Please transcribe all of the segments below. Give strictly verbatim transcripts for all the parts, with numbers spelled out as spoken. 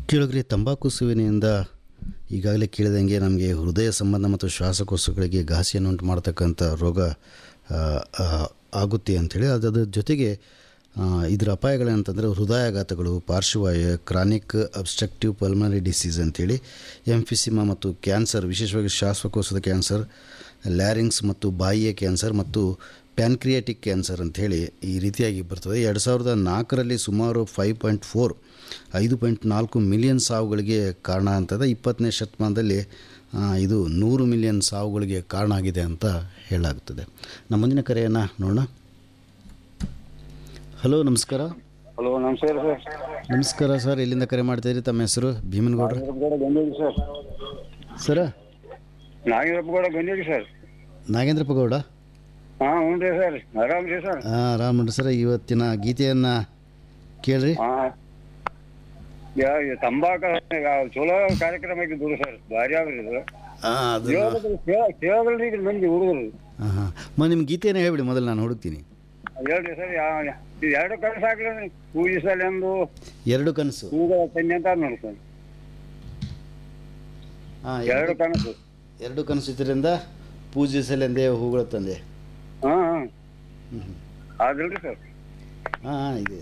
ಕೇಳಿದ್ರೆ ತಂಬಾಕು ಸೇವನೆಯಿಂದ ಈಗಾಗಲೇ ಕೇಳಿದಂಗೆ ನಮಗೆ ಹೃದಯ ಸಂಬಂಧ ಮತ್ತು ಶ್ವಾಸಕೋಶಗಳಿಗೆ ಘಾಸಿಯನ್ನುಂಟು ಮಾಡ್ತಕ್ಕಂಥ ರೋಗ ಆ, ಆ, ಆಗುತ್ತೆ ಅಂಥೇಳಿ ಅದರ ಜೊತೆಗೆ ಆ, ಇದರ ಅಪಾಯಗಳೇನಂತಂದರೆ ಹೃದಯಾಘಾತಗಳು, ಪಾರ್ಶ್ವವಾಯು, ಕ್ರಾನಿಕ್ ಅಬ್ಸ್ಟ್ರಕ್ಟಿವ್ ಪಲ್ಮನರಿ ಡಿಸೀಸ್ ಅಂಥೇಳಿ, ಎಂಫಿಸಿಮಾ ಮತ್ತು ಕ್ಯಾನ್ಸರ್, ವಿಶೇಷವಾಗಿ ಶ್ವಾಸಕೋಶದ ಕ್ಯಾನ್ಸರ್, ಲ್ಯಾರಿಂಗ್ಸ್ ಮತ್ತು ಬಾಯಿಯ ಕ್ಯಾನ್ಸರ್ ಮತ್ತು ಪ್ಯಾನ್ಕ್ರಿಯಾಟಿಕ್ ಕ್ಯಾನ್ಸರ್ ಅಂಥೇಳಿ ಈ ರೀತಿಯಾಗಿ ಬರ್ತದೆ. ಎರಡು ಸಾವಿರದ ನಾಲ್ಕರಲ್ಲಿ ಸುಮಾರು ಫೈವ್ ಪಾಯಿಂಟ್ ಫೋರ್ ಐದು ಪಾಯಿಂಟ್ ನಾಲ್ಕು ಮಿಲಿಯನ್ ಸಾವುಗಳಿಗೆ ಕಾರಣ ಅಂತದೆ. ಇಪ್ಪತ್ತನೇ ಶತಮಾನದಲ್ಲಿ ಆ, ಇದು ನೂರು ಮಿಲಿಯನ್ ಸಾವುಗಳಿಗೆ ಕಾರಣ ಆಗಿದೆ ಅಂತ ಹೇಳಲಾಗ್ತದೆ. ನಮ್ಮ ಮುಂದಿನ ಕರೆಯನ್ನು ನೋಡೋಣ. ಹಲೋ, ನಮಸ್ಕಾರ. ಹಲೋ, ನಮಸ್ಕಾರ ಸರ್. ನಮಸ್ಕಾರ ಸರ್, ಎಲ್ಲಿಂದ ಕರೆ ಮಾಡ್ತಾಯಿದ್ರಿ? ತಮ್ಮ ಹೆಸರು? ಭೀಮನಗೌಡ್ರ ನಾಗೇಂದ್ರಪ್ಪಗೌಡ ಗಂಜೇರಿ ಸರ್. ಸರ? ನಾಗೇಂದ್ರಪ್ಪಗೌಡ ಗಂಜೇರಿ ಸರ್. ನಾಗೇಂದ್ರಪ್ಪ ಗೌಡ. ಹಾಂ, ಹ್ಞೂ ರೀ ಸರ್. ಆರಾಮ್ ರೀ ಸರ್. ಹಾಂ, ಆರಾಮ್ ನೋಡ್ರಿ ಸರ್. ಇವತ್ತಿನ ಗೀತೆಯನ್ನು ಕೇಳ್ರಿ. ಹಾಂ, ತಂಬಾಕ ಚಲೋ ಕಾರ್ಯಕ್ರಮ ಆಗಿದ್ದು ಸರ್. ಭಾರಿ ಆಗ್ರಿ ಇದು. ಹಾಂ, ಅದನ್ನು ಕೇಳೋದ್ರಿ ಈಗ ಮಂದಿ ಹುಡುಗರು. ಹಾಂ ಹಾಂ ಮ ನಿಮ್ಮ ಗೀತೆಯನ್ನು ಹೇಳ್ಬಿಡಿ, ಮೊದಲು ನಾನು ಹುಡುಕ್ತೀನಿ. ಹೇಳ್ರಿ ಸರ್. ಯಾ- ಎರಡು ಕನಸು ಹಾಕ್ಲಿ, ಪೂಜಿಸಲೆಂದು ಎರಡು ಕನಸು. ಹೂಗಳ ಕನ್ಯೆ ಅಂತ ನೋಡಿ ಸರ್. ಹಾಂ, ಎರಡು ಕನಸು. ಎರಡು ಕನಸು ಇದರಿಂದ ಪೂಜಿಸಲೆಂದೇ ಹೂಗಳ ತಂದೆ. ಹಾಂ ಹಾಂ ಹ್ಞೂ ಹ್ಞೂ ಆದಿಲ್ರಿ ಸರ್. ಹಾಂ ಹಾಂ ಇದೆ.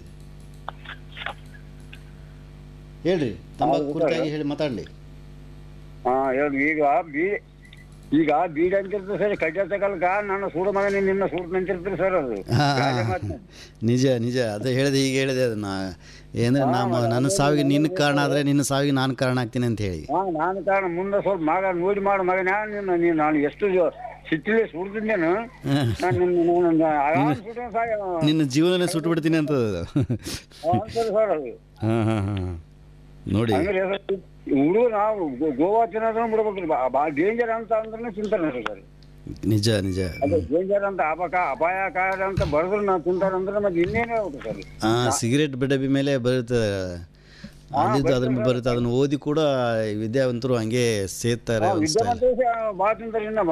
ಹೇಳ್ರಿ, ತಮ್ಮ ಕುರಿತಾಗಿ ಹೇಳಿ ಮಾತಾಡಲಿ. ಹಾಂ, ಹೇಳ್ರಿ. ಈಗ ಬೀ ಈಗ ಬೀಡಿ ಅಂತಿರ್ತದೆ ಸರ್. ಕಡ್ಡೆ ತಗೊಳ್ಕ ನನ್ನ ಸೂಡು ಮಗನೇ ನಿನ್ನ ಸೂಡು ನಿಂತಿರ್ತೀರಿ ಸರ್. ಅದು ಗಾದೆ ಮಾತು. ನಿಜ ನಿಜ ಅದೇ ಹೇಳಿದೆ, ಈಗ ಹೇಳಿದೆ ಅದನ್ನು. ಏನಂದರೆ ನಮ್ಮ ನನ್ನ ಸಾವಿಗೆ ನಿನ್ನ ಕಾರಣ ಆದರೆ ನಿನ್ನ ಸಾವಿಗೆ ನಾನು ಕಾರಣ ಆಗ್ತೀನಿ ಅಂತ ಹೇಳಿ. ಹಾಂ, ನಾನು ಕಾರಣ. ಮುಂದೆ ಸ್ವಲ್ಪ ಮಗ ನೋಡಿ ಮಾಡು ಮಗನ ನಿನ್ನ ನೀನು ನಾನು ಎಷ್ಟು ಸಿಟ್ಟಿಲಿ ಸುಡ್ತಿದ್ದೇನು ನಾನು ನಿನ್ನ ಆರಾಮ್ ಸುಟ್ಟು ಸಾಯ ನಿನ್ನ ಜೀವನನೇ ಸುಟ್ಟು ಬಿಡ್ತೀನಿ ಅಂತ ಅಂತಾರೆ ಸರ್. ಅದು ಹಾಂ ಹಾಂ ಹಾಂ ನೋಡಿ, ಅಂದ್ರೆ ಹುಡುಗ ನಾವು ಗೋ- ಗೋವಾ ತಿನ್ನೋದನ್ನ ಬಿಡ್ಬೇಕ್ರಿ. ಭಾಳ ಡೇಂಜರ್ ಅಂತ ಅಂದ್ರೆ ತಿಂತಾರೆ ಸರ್. ನಿಜ ನಿಜ. ಅದು ಡೇಂಜರ್ ಅಂತ ಅಪಕ ಅಪಾಯಕಾರಿ ಅಂತ ಬರೆದ್ರು ನಾವು ತಿಂತಾರೆ ಅಂದ್ರೆ ಮತ್ತೆ ಇನ್ನೇನೇ ಹೋಗುತ್ತೆ ಸರ್. ಹಾಂ, ಸಿಗರೇಟ್ ಡಬ್ಬಿ ಮೇಲೆ ಬರುತ್ತೆ, ಅಲ್ಲಿದ್ದು ಅದ್ರ ಮೇಲೆ ಬರುತ್ತೆ. ಅದನ್ನು ಓದಿ ಕೂಡ ವಿದ್ಯಾವಂತರು ಹಂಗೆ ಸೇರ್ತಾರೆ. ಒಂದು ಸ್ಟೈಲ್. ವಿದ್ಯಾವಂತ ಭಾಳ ತಿಂತಾರೆ. ಇನ್ನ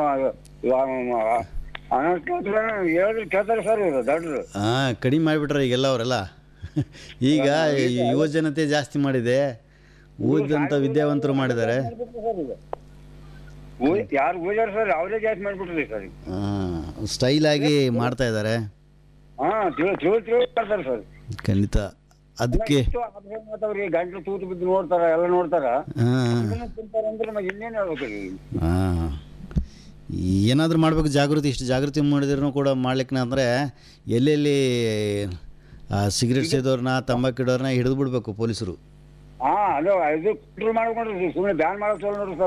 ಹೇಳಿದ್ರೆ ಕೇಳ್ತಾರೆ ಸರ್ ಇವರು ದೊಡ್ಡರು. ಹಾಂ, ಕಡಿಮೆ ಮಾಡಿಬಿಟ್ರೆ ಈಗೆಲ್ಲ ಅವರೆಲ್ಲ. ಈಗ ಯುವ ಜನತೆ ಜಾಸ್ತಿ ಮಾಡಿದೆ, ಓದಿದಂಥ ವಿದ್ಯಾವಂತರು ಮಾಡಿದ್ದಾರೆ. ಯಾರು ಓದ್ಯಾರ ಸರ್ ಅವರೇ ಜಾಸ್ತಿ ಮಾಡಿಬಿಟ್ರಿ ಸರ್. ಹಾಂ, ಸ್ಟೈಲಾಗಿ ಮಾಡ್ತಾ ಇದ್ದಾರೆ. ಹಾಂ, ತಿಳಿ ತಿಳಿ ತಿಳಿ ಮಾಡ್ತಾರೆ ಸರ್. ಖಂಡಿತ. ಅದಕ್ಕೆ ಮಾತಾವ್ರಿ ಗಂಟ್ಲು ತೂತು ಬಿದ್ದು ನೋಡ್ತಾರ, ಎಲ್ಲ ನೋಡ್ತಾರ. ಹಾಂ ತಿಂತಾರೆ ಅಂದ್ರೆ ಮತ್ತೆ ಇನ್ನೇನು ಹೇಳ್ಬೇಕ್ರಿ. ಹಾಂ, ಏನಾದರೂ ಮಾಡಬೇಕು ಜಾಗೃತಿ. ಇಷ್ಟು ಜಾಗೃತಿ ಮಾಡಿದ್ರೂ ಕೂಡ ಮಾಡ್ಲಿಕ್ಕೆ ಅಂದರೆ ಎಲ್ಲೆಲ್ಲಿ ಸಿಗರೇಟ್ ಸೇದೋರನ್ನ, ತಂಬಾಕು ಇಡೋರನ್ನ ಹಿಡಿದು ಬಿಡಬೇಕು ಪೊಲೀಸರು. ಹಾಂ, ಅದು ಇದು ಕಂಟ್ರೋಲ್ ಮಾಡ್ಕೊಂಡ್ರಿ. ಸುಮ್ಮನೆ ಬ್ಯಾನ್ ಮಾಡೋದು ಚಲೋ ನೋಡ್ರಿ ಸರ್.